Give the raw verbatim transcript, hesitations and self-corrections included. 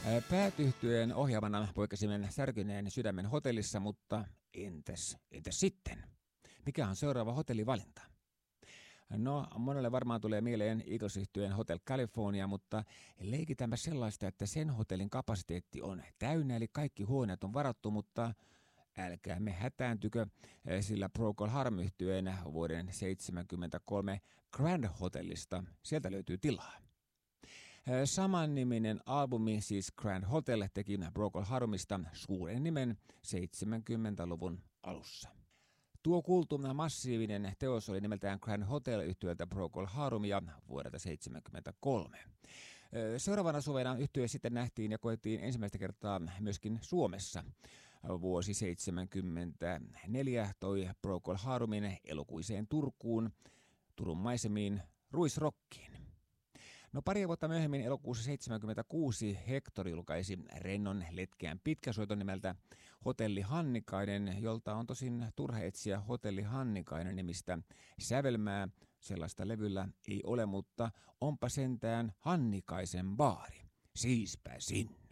Päätyhtyeen ohjaamana poikasimme Särkyneen Sydämen hotellissa, mutta entäs, entäs sitten? Mikä on seuraava hotellivalinta? No, monelle varmaan tulee mieleen Eagles-yhtyeen Hotel California, mutta leikitäänpä sellaista, että sen hotellin kapasiteetti on täynnä, eli kaikki huoneet on varattu, mutta älkäämme hätääntykö, sillä Procol Harum-yhtyeen vuoden seitsemänkymmentäkolme Grand Hotellista sieltä löytyy tilaa. Samanniminen albumi, siis Grand Hotel, teki Procol Harumista suuren nimen seitsemänkymmentäluvun alussa. Tuo kuultu massiivinen teos oli nimeltään Grand Hotel yhtyöltä Procol Harumia vuodelta seitsemänkymmentäkolme. Seuraavana suvena yhtye sitten nähtiin ja koettiin ensimmäistä kertaa myöskin Suomessa. Vuosi seitsemänkymmentäneljä toi Procol Harumin elokuiseen Turkuun, Turun maisemiin, ruisrokkiin. No pari vuotta myöhemmin elokuussa seitsemänkymmentäkuusi Hector julkaisi rennon letkeän pitkäsoiton nimeltä Hotelli Hannikainen, jolta on tosin turha etsiä Hotelli Hannikainen nimistä sävelmää. Sellaista levyllä ei ole, mutta onpa sentään Hannikaisen baari. Siispä sinne.